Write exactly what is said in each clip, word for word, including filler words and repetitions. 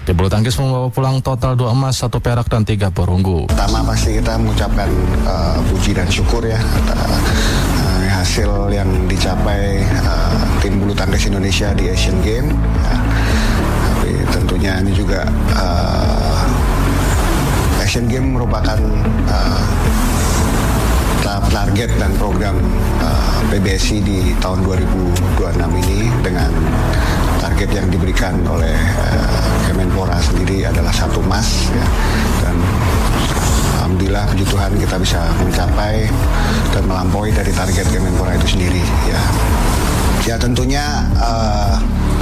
Tim bulu tangkis membawa pulang total dua emas, satu perak, dan tiga perunggu. Pertama pasti kita mengucapkan uh, puji dan syukur ya atas uh, hasil yang dicapai uh, tim bulu tangkis Indonesia di Asian Games. Ya. Tapi tentunya ini juga uh, Asian Games merupakan uh, target dan program uh, P B S I di tahun dua ribu dua puluh enam ini, dengan target yang diberikan oleh uh, Kemenpora sendiri adalah satu emas ya. Dan alhamdulillah puji Tuhan kita bisa mencapai dan melampaui dari target Kemenpora itu sendiri ya. Ya tentunya uh,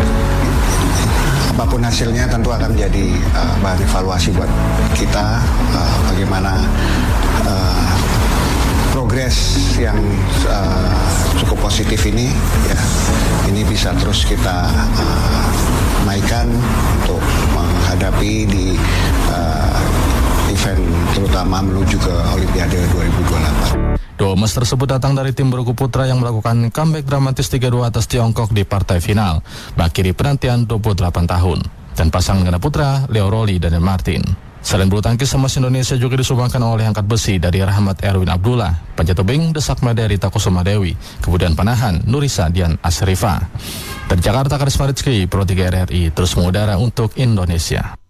apapun hasilnya tentu akan menjadi uh, bahan evaluasi buat kita, uh, bagaimana uh, progres yang uh, cukup positif ini ya, ini bisa terus kita uh, naikkan untuk menghadapi di uh, event terutama menuju ke Olimpiade dua ribu dua puluh delapan. Dua emas tersebut datang dari tim bergu putra yang melakukan comeback dramatis tiga dua atas Tiongkok di partai final, mengakhiri penantian dua puluh delapan tahun. Dan pasangan ganda putra, Leo Rolly dan Martin. Selain bulu tangkis, emas Indonesia juga disumbangkan oleh angkat besi dari Rahmat Erwin Abdullah, panjat tebing Desak Madari Takusuma Dewi, kemudian panahan Nurisa Dian Asrifa. Dari Jakarta, Karisma Rizky, Pro tiga R R I, terus mengudara untuk Indonesia.